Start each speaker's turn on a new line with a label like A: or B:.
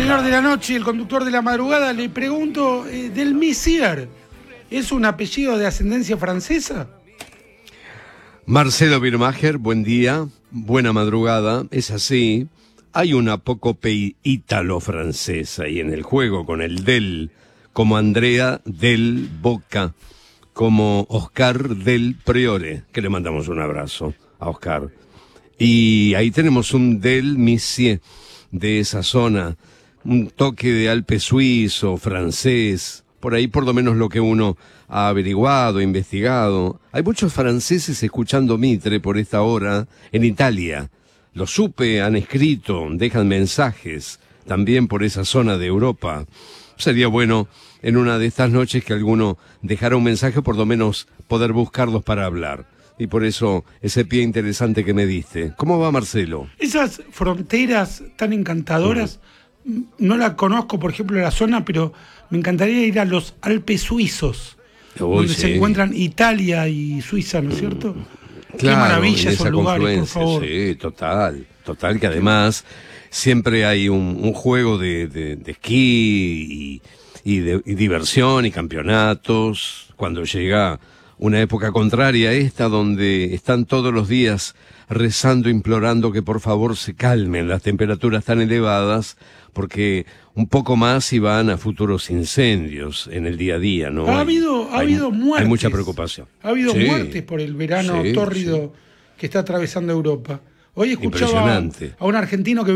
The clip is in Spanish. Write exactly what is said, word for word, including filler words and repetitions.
A: señor de la noche, el conductor de la madrugada, le pregunto, eh, del Messier, ¿es un apellido de ascendencia francesa?
B: Marcelo Birmacher, buen día, buena madrugada, es así. Hay una apócope ítalo-francesa y en el juego con el del, como Andrea del Boca, como Oscar del Priore, que le mandamos un abrazo a Oscar. Y ahí tenemos un del Messier de esa zona, un toque de Alpe suizo, francés, por ahí por lo menos lo que uno ha averiguado, investigado. Hay muchos franceses escuchando Mitre por esta hora en Italia. Lo supe, han escrito, dejan mensajes, también por esa zona de Europa. Sería bueno en una de estas noches que alguno dejara un mensaje, por lo menos poder buscarlos para hablar. Y por eso ese pie interesante que me diste. ¿Cómo va, Marcelo?
A: Esas fronteras tan encantadoras, uh-huh. no la conozco, por ejemplo, la zona, pero me encantaría ir a los Alpes suizos, Uy, donde sí. se encuentran Italia y Suiza, ¿no es cierto?
B: Claro,
A: qué maravilla esos lugares, por favor.
B: Sí, total, total, que además siempre hay un, un juego de, de, de esquí y, y, de, y diversión y campeonatos. Cuando llega una época contraria a esta, donde están todos los días rezando, implorando que por favor se calmen las temperaturas tan elevadas, porque un poco más y van a futuros incendios en el día a día, ¿no?
A: Ha habido, ha
B: hay,
A: habido muertes.
B: Hay mucha preocupación.
A: Ha habido
B: sí,
A: muertes por el verano
B: sí,
A: tórrido
B: sí.
A: que está atravesando Europa. Hoy escuchaba a un argentino que